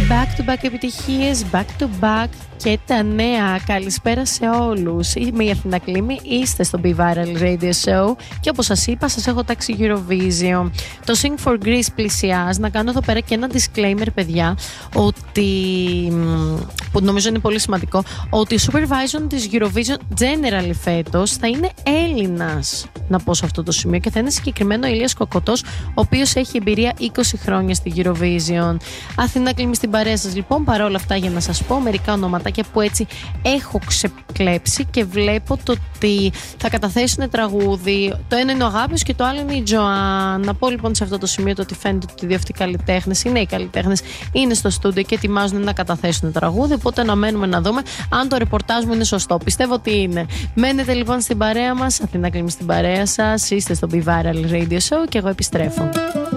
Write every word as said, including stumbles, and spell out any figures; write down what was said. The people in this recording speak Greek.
Back to back επιτυχίες, back to back και τα νέα. Καλησπέρα σε όλους. Είμαι η Αθηνά Κλίμη, είστε στο Be Viral Radio Show και όπως σας είπα σας έχω τάξει Eurovision. Το Sing for Greece πλησιάζει. Να κάνω εδώ πέρα και ένα disclaimer, παιδιά, ότι, που νομίζω είναι πολύ σημαντικό, ότι ο supervision της Eurovision generally φέτος θα είναι Έλληνας, να πω σε αυτό το σημείο, και θα είναι συγκεκριμένο ο Ηλίας Κοκοτός, ο οποίος έχει εμπειρία είκοσι χρόνια στη Eurovision. Αθηνά Κλίμη στην παρέα σας, λοιπόν, παρόλα αυτά, για να σας πω μερικά ονοματάκια που έτσι έχω ξεκλέψει και βλέπω το ότι θα καταθέσουν τραγούδι. Το ένα είναι ο Αγάπης και το άλλο είναι η Τζοάν. Να πω λοιπόν σε αυτό το σημείο το ότι φαίνεται ότι οι δύο αυτοί καλλιτέχνες, οι νέοι καλλιτέχνες, είναι στο στούντιο και ετοιμάζουν να καταθέσουν τραγούδι. Οπότε να μένουμε να δούμε αν το ρεπορτάζ μου είναι σωστό. Πιστεύω ότι είναι. Μένετε λοιπόν στην παρέα μας. Αθηνά Κλίμη στην παρέα σας. Είστε στο Be Viral Radio Show και εγώ επιστρέφω.